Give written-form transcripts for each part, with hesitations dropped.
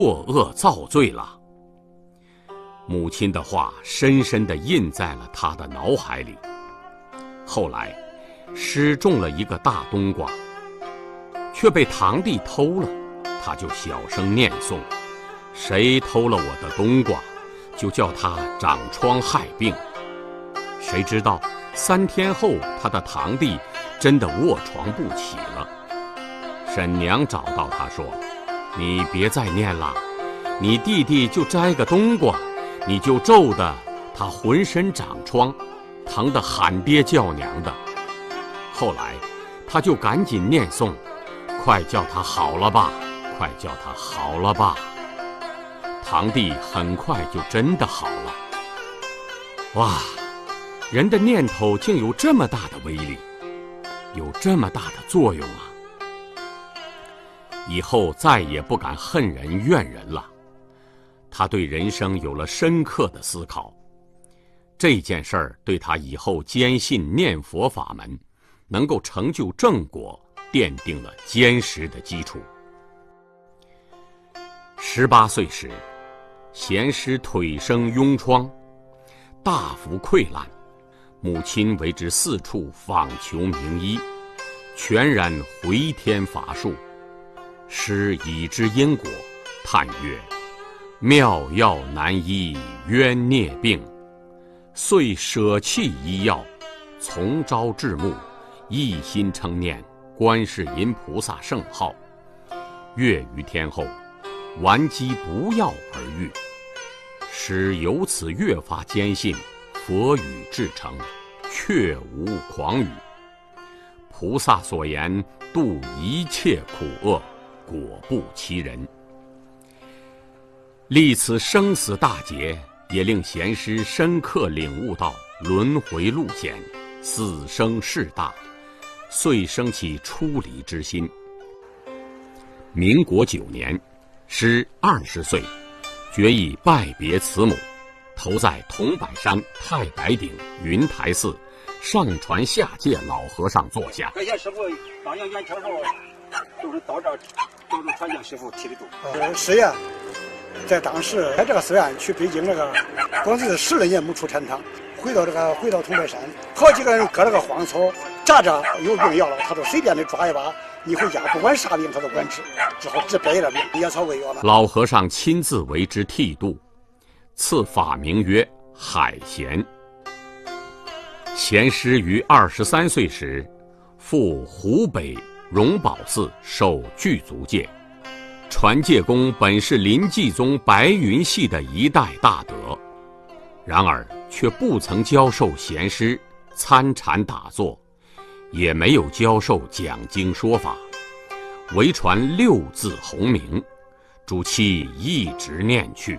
作恶造罪了。母亲的话深深地印在了他的脑海里。后来失种了一个大冬瓜，却被堂弟偷了，他就小声念诵：谁偷了我的冬瓜，就叫他长疮害病。谁知道3天后，他的堂弟真的卧床不起了。婶娘找到他说：你别再念了，你弟弟就摘个冬瓜，你就咒得他浑身长疮，疼得喊爹叫娘的。后来他就赶紧念诵：快叫他好了吧，快叫他好了吧。堂弟很快就真的好了。哇，人的念头竟有这么大的威力，有这么大的作用啊！以后再也不敢恨人怨人了。他对人生有了深刻的思考，这件事儿对他以后坚信念佛法门能够成就正果奠定了坚实的基础。18岁时，贤师腿生痈疮，大幅溃烂，母亲为之四处访求名医，全然回天乏术。师已知因果，叹曰：妙药难医冤孽病，遂舍弃医药，从朝至暮，一心称念观世音菩萨圣号。月余天后，顽疾不药而愈。师由此越发坚信佛语至诚，确无诳语。菩萨所言度一切苦厄，果不其人。历此生死大劫，也令贤师深刻领悟到轮回路险，死生事大，遂生起出离之心。民国9年，师20岁，决意拜别慈母，投在桐柏山太白顶云台寺上传下界老和尚座下。 这些师傅当年年轻时候都是到这儿，都是传教师傅提的度。 师爷在当时在这个寺院去北京，这个光是10来年没出禅堂，回到桐柏山，好几个人割了个荒草，扎着有病要了，他都随便的抓一把，你回家不管啥病他都管治，只好治百了病，野草为药了。 老和尚亲自为之剃度，赐法名曰海贤。贤师于23岁时，赴湖北荣宝寺受具足戒。传戒功本是临济宗白云系的一代大德，然而却不曾教授贤师参禅打坐，也没有教授讲经说法，唯传6字洪名，主其一直念去。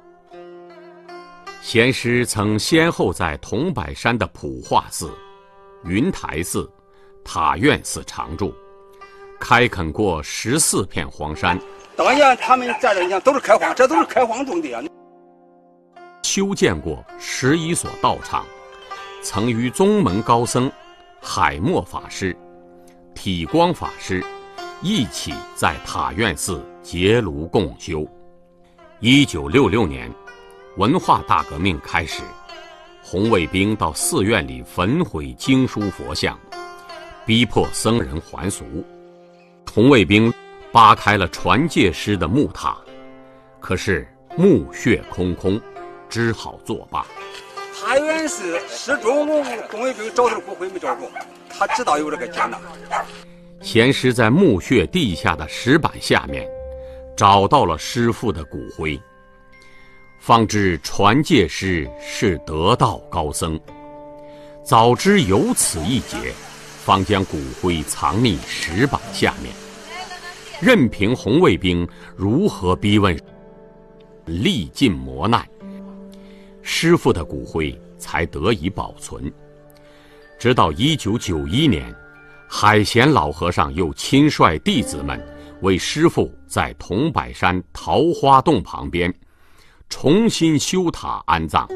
贤师曾先后在桐柏山的普化寺、云台寺、塔院寺常住，开垦过14片荒山。 当年他们在这，你看都是开荒，这都是开荒种地啊。 修建过11所道场，曾与宗门高僧海默法师、体光法师一起在塔院寺结庐共修。1966年，文化大革命开始，红卫兵到寺院里焚毁经书佛像，逼迫僧人还俗。红卫兵扒开了传戒师的木塔，可是墓穴空空，只好作罢。 塔院寺始终红卫兵找到骨灰没找着，他知道有这个劫难。 贤师在墓穴地下的石板下面找到了师父的骨灰，方知传戒师是得道高僧。早知有此一劫，方将骨灰藏匿石板下面，任凭红卫兵如何逼问，历尽磨难，师父的骨灰才得以保存。直到1991年，海贤老和尚又亲率弟子们为师父在桐柏山桃花洞旁边重新修塔安葬。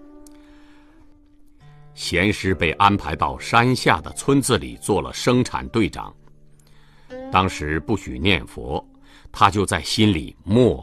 贤师被安排到山下的村子里做了生产队长。当时不许念佛，他就在心里默